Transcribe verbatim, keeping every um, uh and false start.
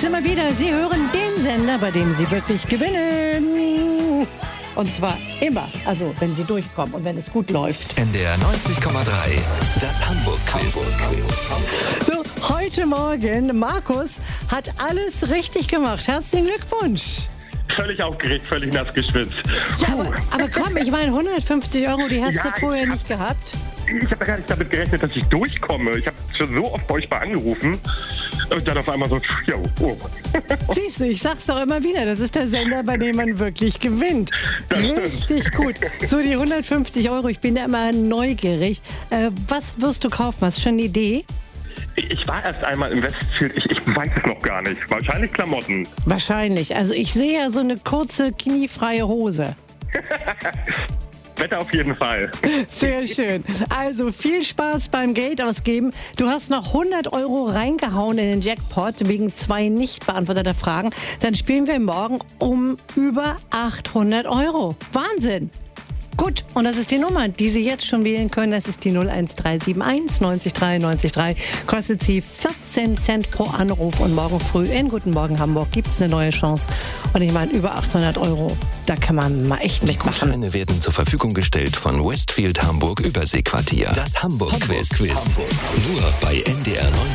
immer wieder. Sie hören den Sender, bei dem Sie wirklich gewinnen. Und zwar immer, also wenn Sie durchkommen und wenn es gut läuft. N D R neunzig Komma drei, das Hamburg-Quiz. So, heute Morgen, Markus hat alles richtig gemacht. Herzlichen Glückwunsch. Völlig aufgeregt, völlig nass geschwitzt. Ja, aber, aber komm, ich meine, hundertfünfzig Euro, die hast Ja, du vorher ich hab- nicht gehabt. Ich habe gar nicht damit gerechnet, dass ich durchkomme. Ich habe schon so oft bei euch mal angerufen. Und dann auf einmal so, ja, oh. Siehst du, ich sag's doch immer wieder, das ist der Sender, bei dem man wirklich gewinnt. Das stimmt. Richtig gut. So, die hundertfünfzig Euro, ich bin da immer neugierig. Äh, was wirst du kaufen? Hast du schon eine Idee? Ich war erst einmal im Westfield, ich, ich weiß es noch gar nicht. Wahrscheinlich Klamotten. Wahrscheinlich. Also ich sehe ja so eine kurze, kniefreie Hose. Wetter auf jeden Fall. Sehr schön. Also viel Spaß beim Geld ausgeben. Du hast noch hundert Euro reingehauen in den Jackpot wegen zwei nicht beantworteter Fragen. Dann spielen wir morgen um über achthundert Euro. Wahnsinn. Gut, und das ist die Nummer, die Sie jetzt schon wählen können. Das ist die null eins drei sieben eins neunzig drei neunzig drei. Kostet Sie vierzehn Cent pro Anruf. Und morgen früh in Guten Morgen Hamburg gibt es eine neue Chance. Und ich meine, über achthundert Euro, da kann man mal echt Die mitmachen. Gutscheine werden zur Verfügung gestellt von Westfield Hamburg Überseequartier. Das Hamburg-Quiz. Hamburg. Nur bei N D R neunzig.